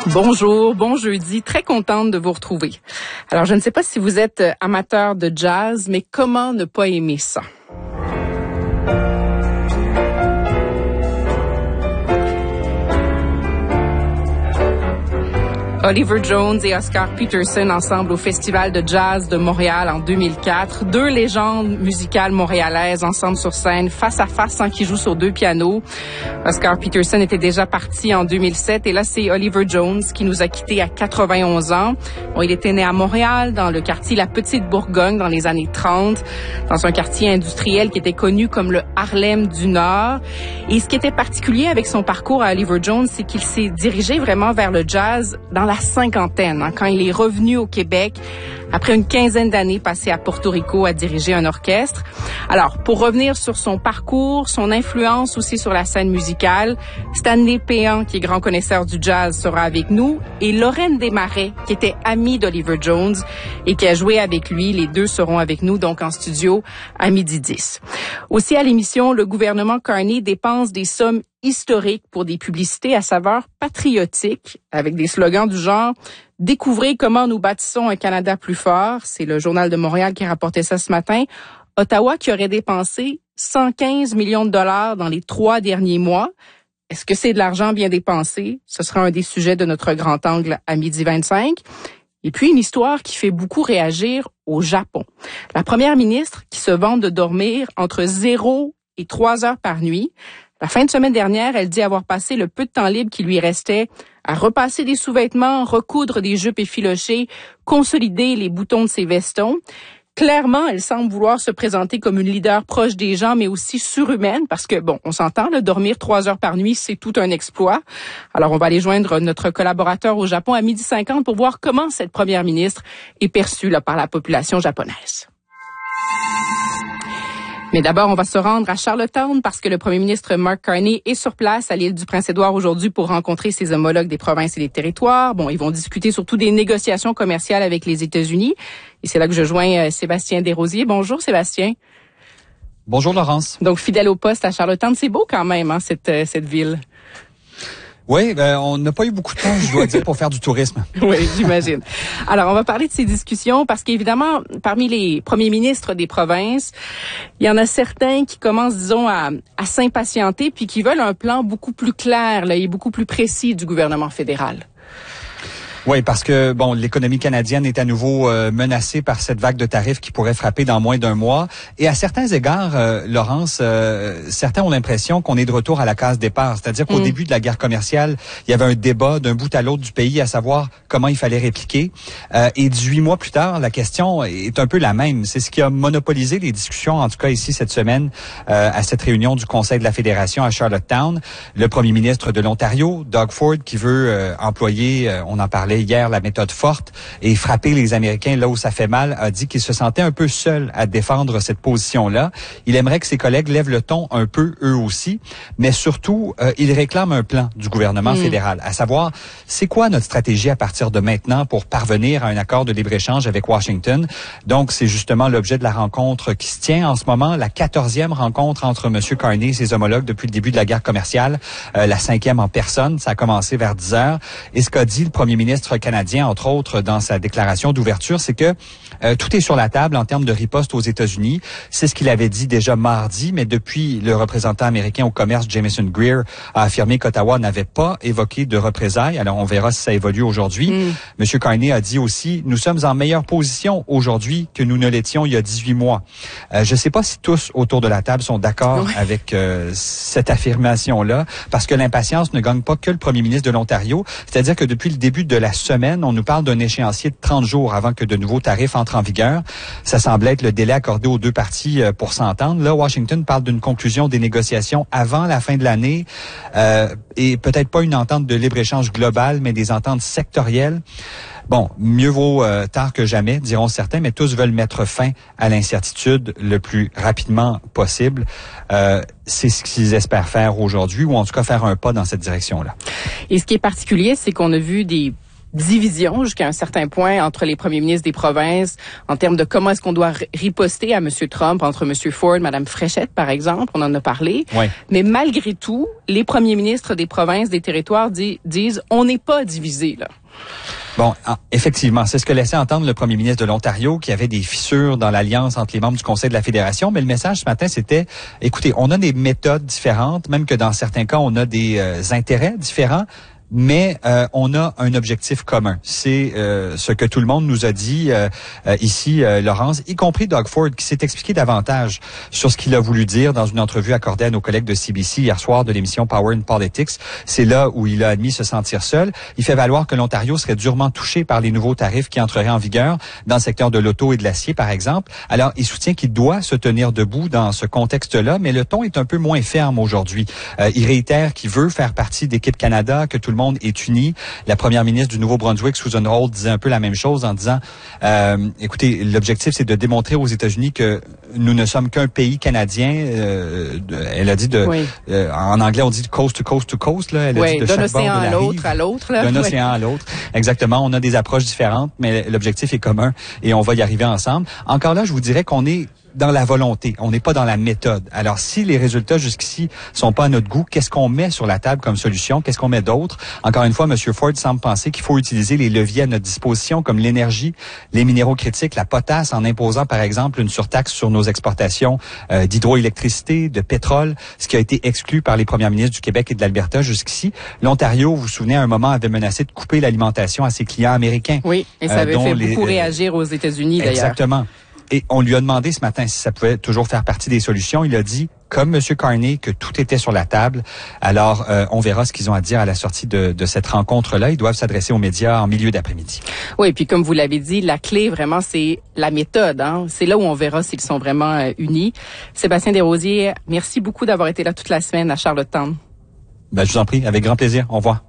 Bonjour, bon jeudi, très contente de vous retrouver. Alors, je ne sais pas si vous êtes amateur de jazz, mais comment ne pas aimer ça? Oliver Jones et Oscar Peterson ensemble au Festival de jazz de Montréal en 2004. Deux légendes musicales montréalaises ensemble sur scène, face à face, qui jouent sur deux pianos. Oscar Peterson était déjà parti en 2007 et là, c'est Oliver Jones qui nous a quittés à 91 ans. Bon, il était né à Montréal, dans le quartier La Petite Bourgogne, dans les années 30, dans un quartier industriel qui était connu comme le Harlem du Nord. Et ce qui était particulier avec son parcours à Oliver Jones, c'est qu'il s'est dirigé vraiment vers le jazz dans la cinquantaine, quand il est revenu au Québec après une quinzaine d'années passées à Porto Rico à diriger un orchestre. Alors, pour revenir sur son parcours, son influence aussi sur la scène musicale, Stanley Péan, qui est grand connaisseur du jazz, sera avec nous, et Lorraine Desmarais, qui était amie d'Oliver Jones et qui a joué avec lui. Les deux seront avec nous, donc en studio, à 12h10. Aussi à l'émission, le gouvernement Carney dépense des sommes historiques pour des publicités à saveur patriotique, avec des slogans du genre « Découvrez comment nous bâtissons un Canada plus fort ». C'est le Journal de Montréal qui rapportait ça ce matin. Ottawa qui aurait dépensé 115 millions de dollars dans les 3 derniers mois. Est-ce que c'est de l'argent bien dépensé? Ce sera un des sujets de notre grand angle à 12h25. Et puis une histoire qui fait beaucoup réagir au Japon. La première ministre qui se vante de dormir entre 0 et 3 heures par nuit. La fin de semaine dernière, elle dit avoir passé le peu de temps libre qui lui restait à repasser des sous-vêtements, recoudre des jupes effilochées, consolider les boutons de ses vestons. Clairement, elle semble vouloir se présenter comme une leader proche des gens, mais aussi surhumaine, parce que, bon, on s'entend, dormir 3 heures par nuit, c'est tout un exploit. Alors, on va aller joindre notre collaborateur au Japon à 12h50 pour voir comment cette première ministre est perçue par la population japonaise. Mais d'abord, on va se rendre à Charlottetown parce que le premier ministre Mark Carney est sur place à l'île du Prince-Édouard aujourd'hui pour rencontrer ses homologues des provinces et des territoires. Bon, ils vont discuter surtout des négociations commerciales avec les États-Unis. Et c'est là que je joins Sébastien Desrosiers. Bonjour Sébastien. Bonjour Laurence. Donc, fidèle au poste à Charlottetown. C'est beau quand même, cette ville. Oui, on n'a pas eu beaucoup de temps, je dois dire, pour faire du tourisme. Oui, j'imagine. Alors, on va parler de ces discussions parce qu'évidemment, parmi les premiers ministres des provinces, il y en a certains qui commencent, disons, à s'impatienter puis qui veulent un plan beaucoup plus clair et beaucoup plus précis du gouvernement fédéral. Oui, parce que l'économie canadienne est à nouveau menacée par cette vague de tarifs qui pourrait frapper dans moins d'un mois. Et à certains égards, Laurence, certains ont l'impression qu'on est de retour à la case départ. C'est-à-dire qu'au début de la guerre commerciale, il y avait un débat d'un bout à l'autre du pays à savoir comment il fallait répliquer. Et 18 mois plus tard, la question est un peu la même. C'est ce qui a monopolisé les discussions, en tout cas ici cette semaine, à cette réunion du Conseil de la Fédération à Charlottetown. Le premier ministre de l'Ontario, Doug Ford, qui veut employer, on en parlait hier, la méthode forte et frapper les Américains là où ça fait mal, a dit qu'il se sentait un peu seul à défendre cette position-là. Il aimerait que ses collègues lèvent le ton un peu eux aussi, mais surtout, il réclame un plan du gouvernement fédéral, à savoir, c'est quoi notre stratégie à partir de maintenant pour parvenir à un accord de libre-échange avec Washington. Donc, c'est justement l'objet de la rencontre qui se tient en ce moment, la 14e rencontre entre M. Carney et ses homologues depuis le début de la guerre commerciale, la 5e en personne. Ça a commencé vers 10 heures. Et ce qu'a dit le premier ministre canadien, entre autres, dans sa déclaration d'ouverture, c'est que tout est sur la table en termes de riposte aux États-Unis. C'est ce qu'il avait dit déjà mardi, mais depuis, le représentant américain au commerce, Jamieson Greer, a affirmé qu'Ottawa n'avait pas évoqué de représailles. Alors, on verra si ça évolue aujourd'hui. Monsieur Carney a dit aussi, nous sommes en meilleure position aujourd'hui que nous ne l'étions il y a 18 mois. Je ne sais pas si tous autour de la table sont d'accord avec cette affirmation-là, parce que l'impatience ne gagne pas que le premier ministre de l'Ontario. C'est-à-dire que depuis le début de la semaine, on nous parle d'un échéancier de 30 jours avant que de nouveaux tarifs entrent en vigueur. Ça semble être le délai accordé aux deux parties pour s'entendre. Là, Washington parle d'une conclusion des négociations avant la fin de l'année et peut-être pas une entente de libre-échange globale, mais des ententes sectorielles. Bon, mieux vaut tard que jamais, diront certains, mais tous veulent mettre fin à l'incertitude le plus rapidement possible. C'est ce qu'ils espèrent faire aujourd'hui, ou en tout cas faire un pas dans cette direction-là. Et ce qui est particulier, c'est qu'on a vu des division jusqu'à un certain point entre les premiers ministres des provinces en termes de comment est-ce qu'on doit riposter à M. Trump, entre M. Ford, Mme Fréchette, par exemple. On en a parlé. Ouais. Mais malgré tout, les premiers ministres des provinces, des territoires disent on n'est pas divisés, là. Bon, effectivement, c'est ce que laissait entendre le premier ministre de l'Ontario, qui avait des fissures dans l'alliance entre les membres du Conseil de la Fédération. Mais le message ce matin, c'était, écoutez, on a des méthodes différentes, même que dans certains cas, on a des intérêts différents. Mais on a un objectif commun. C'est ce que tout le monde nous a dit ici, Laurence, y compris Doug Ford, qui s'est expliqué davantage sur ce qu'il a voulu dire dans une entrevue accordée à nos collègues de CBC hier soir de l'émission Power and Politics. C'est là où il a admis se sentir seul. Il fait valoir que l'Ontario serait durement touché par les nouveaux tarifs qui entreraient en vigueur dans le secteur de l'auto et de l'acier, par exemple. Alors, il soutient qu'il doit se tenir debout dans ce contexte-là, mais le ton est un peu moins ferme aujourd'hui. Il réitère qu'il veut faire partie d'Équipe Canada, que tout le monde est uni. La première ministre du Nouveau-Brunswick, Susan Holt, disait un peu la même chose en disant, écoutez, l'objectif, c'est de démontrer aux États-Unis que nous ne sommes qu'un pays canadien. Elle a dit en anglais, on dit de coast to coast to coast. Là. Elle a dit de d'un chaque bord de océan la à l'autre. D'un océan à l'autre. Exactement. On a des approches différentes, mais l'objectif est commun et on va y arriver ensemble. Encore là, je vous dirais qu'on est dans la volonté. On n'est pas dans la méthode. Alors, si les résultats jusqu'ici sont pas à notre goût, qu'est-ce qu'on met sur la table comme solution? Qu'est-ce qu'on met d'autre? Encore une fois, M. Ford semble penser qu'il faut utiliser les leviers à notre disposition comme l'énergie, les minéraux critiques, la potasse, en imposant, par exemple, une surtaxe sur nos exportations d'hydroélectricité, de pétrole, ce qui a été exclu par les premiers ministres du Québec et de l'Alberta jusqu'ici. L'Ontario, vous vous souvenez, à un moment, avait menacé de couper l'alimentation à ses clients américains. Oui, et ça avait fait beaucoup réagir aux États-Unis, d'ailleurs. Exactement. Et on lui a demandé ce matin si ça pouvait toujours faire partie des solutions. Il a dit, comme M. Carney, que tout était sur la table. Alors, on verra ce qu'ils ont à dire à la sortie de cette rencontre-là. Ils doivent s'adresser aux médias en milieu d'après-midi. Oui, et puis comme vous l'avez dit, la clé, vraiment, c'est la méthode. Hein? C'est là où on verra s'ils sont vraiment unis. Sébastien Desrosiers, merci beaucoup d'avoir été là toute la semaine à Charlottetown. Ben, je vous en prie, avec grand plaisir. Au revoir.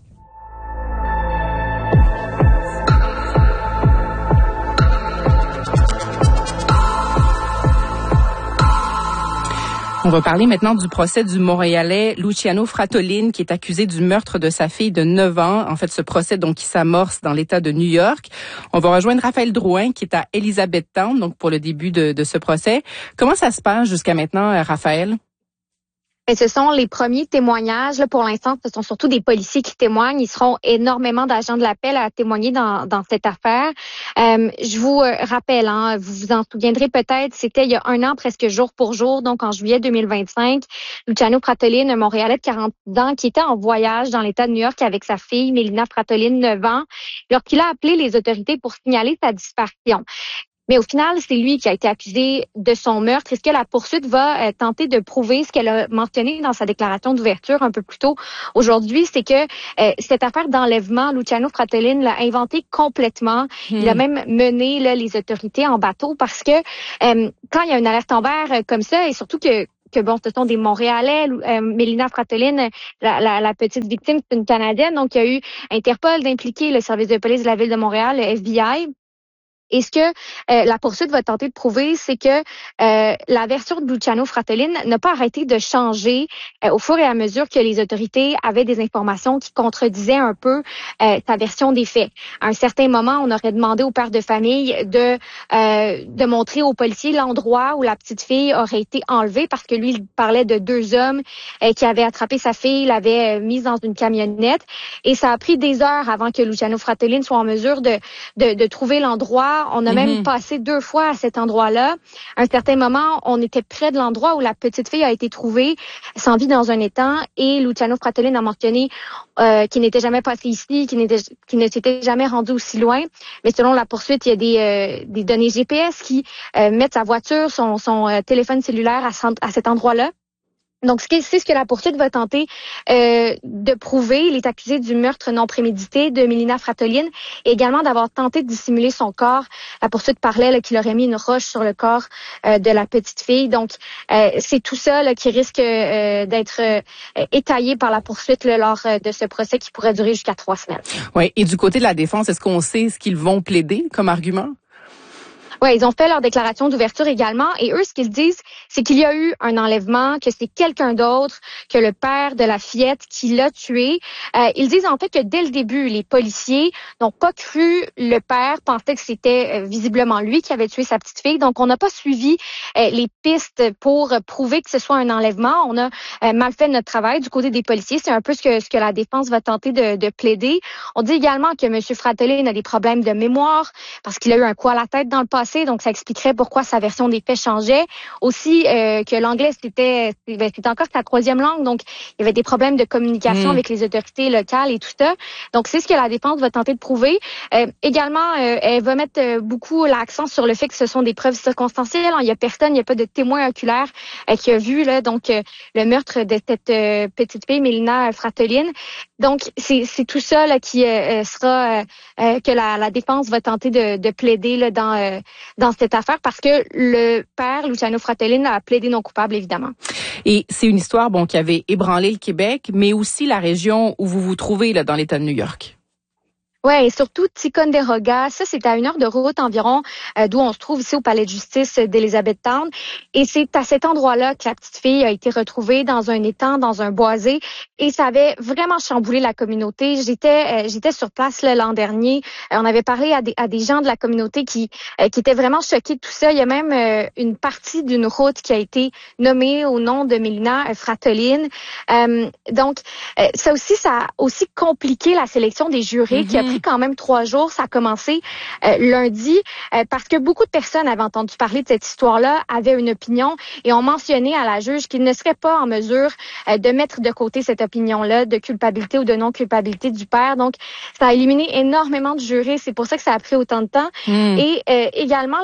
On va parler maintenant du procès du Montréalais Luciano Fratellin, qui est accusé du meurtre de sa fille de 9 ans. En fait, ce procès donc qui s'amorce dans l'État de New York. On va rejoindre Raphaël Drouin, qui est à Elizabethtown, donc pour le début de ce procès. Comment ça se passe jusqu'à maintenant, Raphaël? Et ce sont les premiers témoignages. Là, pour l'instant, ce sont surtout des policiers qui témoignent. Il seront énormément d'agents de l'appel à témoigner dans cette affaire. Je vous rappelle, hein, vous vous en souviendrez peut-être, c'était il y a 1 an, presque jour pour jour, donc en juillet 2025. Luciano Fratellin, un Montréalais de 40 ans, qui était en voyage dans l'État de New York avec sa fille, Mélina Fratellin, 9 ans, lorsqu'il a appelé les autorités pour signaler sa disparition. Mais au final, c'est lui qui a été accusé de son meurtre. Est-ce que la poursuite va tenter de prouver ce qu'elle a mentionné dans sa déclaration d'ouverture un peu plus tôt aujourd'hui? C'est que cette affaire d'enlèvement, Luciano Fratellin l'a inventé complètement. Il a même mené les autorités en bateau parce que quand il y a une alerte Amber comme ça, et surtout que bon, ce sont des Montréalais. Mélina Fratellin, la petite victime, c'est une Canadienne. Donc, il y a eu Interpol d'impliquer le service de police de la ville de Montréal, le FBI. Et ce que la poursuite va tenter de prouver, c'est que la version de Luciano Fratellin n'a pas arrêté de changer au fur et à mesure que les autorités avaient des informations qui contredisaient un peu sa version des faits. À un certain moment, on aurait demandé au père de famille de montrer aux policiers l'endroit où la petite fille aurait été enlevée parce que lui, il parlait de 2 hommes qui avaient attrapé sa fille, l'avaient mise dans une camionnette. Et ça a pris des heures avant que Luciano Fratellin soit en mesure de trouver l'endroit. On a même passé 2 fois à cet endroit-là. À un certain moment, on était près de l'endroit où la petite fille a été trouvée sans vie dans un étang et Luciano Fratellin a mentionné qu'il n'était jamais passé ici, qu'il ne s'était jamais rendu aussi loin. Mais selon la poursuite, il y a des données GPS qui mettent sa voiture, son téléphone cellulaire à cet endroit-là. Donc, c'est ce que la poursuite va tenter de prouver. Il est accusé du meurtre non prémédité de Mélina Fratellin et également d'avoir tenté de dissimuler son corps. La poursuite parlait qu'il aurait mis une roche sur le corps de la petite fille. Donc, c'est tout ça qui risque d'être étayé par la poursuite lors de ce procès qui pourrait durer jusqu'à 3 semaines. Oui, et du côté de la défense, est-ce qu'on sait ce qu'ils vont plaider comme argument? Ouais, ils ont fait leur déclaration d'ouverture également. Et eux, ce qu'ils disent, c'est qu'il y a eu un enlèvement, que c'est quelqu'un d'autre que le père de la fillette qui l'a tué. Ils disent en fait que dès le début, les policiers n'ont pas cru le père, pensaient que c'était visiblement lui qui avait tué sa petite fille. Donc, on n'a pas suivi les pistes pour prouver que ce soit un enlèvement. On a mal fait notre travail du côté des policiers. C'est un peu ce que la défense va tenter de plaider. On dit également que M. Fratellin a des problèmes de mémoire parce qu'il a eu un coup à la tête dans le passé, donc ça expliquerait pourquoi sa version des faits changeait. Aussi que l'anglais, c'était encore sa troisième langue, donc il y avait des problèmes de communication avec les autorités locales et tout ça. Donc c'est ce que la défense va tenter de prouver. Également, elle va mettre beaucoup l'accent sur le fait que ce sont des preuves circonstancielles. Il y a personne, il n'y a pas de témoin oculaire qui a vu là donc le meurtre de cette petite fille, Mélina Fratellin. Donc c'est tout ça là qui sera que la défense va tenter de plaider là, dans cette affaire parce que le père, Luciano Fratellin, a plaidé non coupable, évidemment. Et c'est une histoire qui avait ébranlé le Québec, mais aussi la région où vous vous trouvez là, dans l'État de New York. Ouais, et surtout Ticonderoga, ça c'est à 1 heure de route environ d'où on se trouve ici au palais de justice d'Elizabethtown. Et c'est à cet endroit-là que la petite fille a été retrouvée dans un étang, dans un boisé, et ça avait vraiment chamboulé la communauté. J'étais sur place l'an dernier. On avait parlé à des gens de la communauté qui étaient vraiment choqués de tout ça. Il y a même une partie d'une route qui a été nommée au nom de Mélina Fratellin. Donc ça a aussi compliqué la sélection des jurés qui a pris quand même 3 jours. Ça a commencé lundi parce que beaucoup de personnes avaient entendu parler de cette histoire-là, avaient une opinion et ont mentionné à la juge qu'ils ne seraient pas en mesure de mettre de côté cette opinion-là de culpabilité ou de non-culpabilité du père. Donc, ça a éliminé énormément de jurés. C'est pour ça que ça a pris autant de temps. Et également,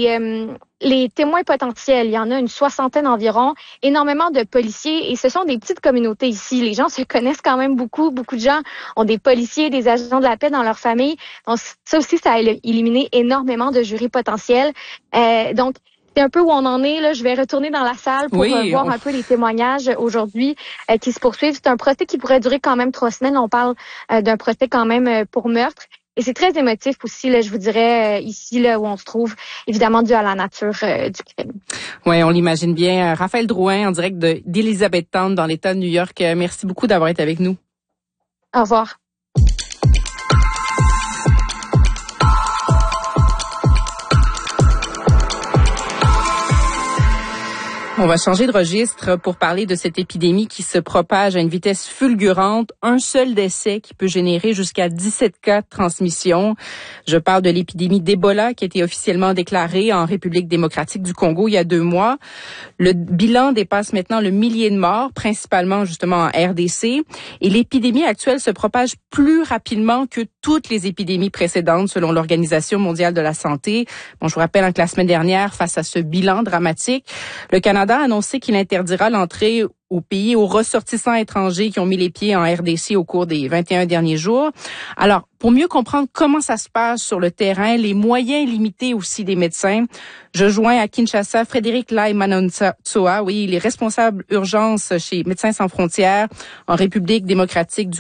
les témoins potentiels, il y en a une 60aine environ, énormément de policiers et ce sont des petites communautés ici. Les gens se connaissent quand même beaucoup de gens ont des policiers, des agents de la paix dans leur famille. Donc ça aussi, ça a éliminé énormément de jurys potentiels. Donc c'est un peu où on en est. Là. Je vais retourner dans la salle pour voir un peu les témoignages aujourd'hui qui se poursuivent. C'est un procès qui pourrait durer quand même 3 semaines. On parle d'un procès quand même pour meurtre. Et c'est très émotif aussi, là, je vous dirais, ici là où on se trouve, évidemment dû à la nature du crime. Oui, on l'imagine bien. Raphaël Drouin, en direct d'Elizabethtown, dans l'État de New York. Merci beaucoup d'avoir été avec nous. Au revoir. On va changer de registre pour parler de cette épidémie qui se propage à une vitesse fulgurante. Un seul décès qui peut générer jusqu'à 17 cas de transmission. Je parle de l'épidémie d'Ebola qui a été officiellement déclarée en République démocratique du Congo il y a 2 mois. Le bilan dépasse maintenant le millier de morts, principalement justement en RDC. Et l'épidémie actuelle se propage plus rapidement que toutes les épidémies précédentes selon l'Organisation mondiale de la santé. Bon, je vous rappelle que la semaine dernière, face à ce bilan dramatique, le Canada a annoncé qu'il interdira l'entrée au pays aux ressortissants étrangers qui ont mis les pieds en RDC au cours des 21 derniers jours. Alors, pour mieux comprendre comment ça se passe sur le terrain, les moyens limités aussi des médecins, je joins à Kinshasa Frédéric Lai-Manontsua, il est responsable urgence chez Médecins sans frontières en République démocratique du